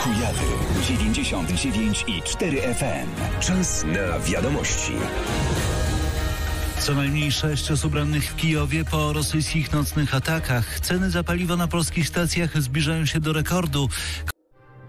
Kujawy 99,4 FM. Czas na wiadomości. Co najmniej 6 osób rannych w Kijowie po rosyjskich nocnych atakach. Ceny za paliwo na polskich stacjach zbliżają się do rekordu.